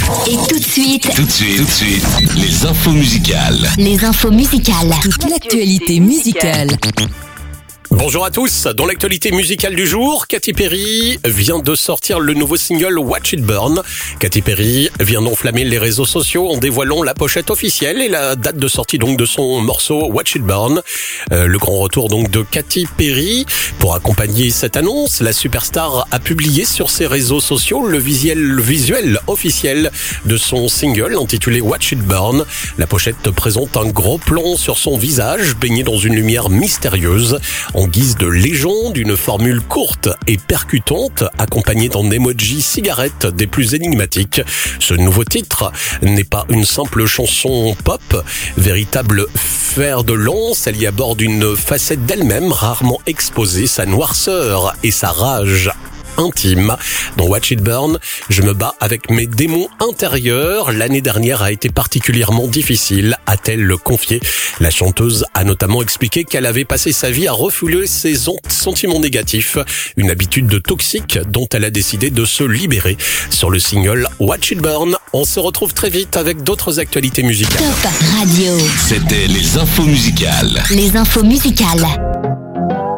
Et tout de suite, les infos musicales. Toute l'actualité musicale. Bonjour à tous, dans l'actualité musicale du jour, Katy Perry vient de sortir le nouveau single Watch It Burn. Katy Perry vient d'enflammer les réseaux sociaux en dévoilant la pochette officielle et la date de sortie donc de son morceau Watch It Burn. Le grand retour donc de Katy Perry. Pour accompagner cette annonce, la superstar a publié sur ses réseaux sociaux le visuel officiel de son single intitulé Watch It Burn. La pochette présente un gros plan sur son visage baigné dans une lumière mystérieuse. En guise de légende, une formule courte et percutante, accompagnée d'un emoji cigarette des plus énigmatiques. Ce nouveau titre n'est pas une simple chanson pop, véritable fer de lance, elle y aborde une facette d'elle-même rarement exposée, sa noirceur et sa rage intime. Dans Watch It Burn, je me bats avec mes démons intérieurs. L'année dernière a été particulièrement difficile, a-t-elle confié. La chanteuse a notamment expliqué qu'elle avait passé sa vie à refouler ses sentiments négatifs, une habitude toxique dont elle a décidé de se libérer. Sur le single Watch It Burn, on se retrouve très vite avec d'autres actualités musicales. Top Radio. C'était les infos musicales. Les infos musicales.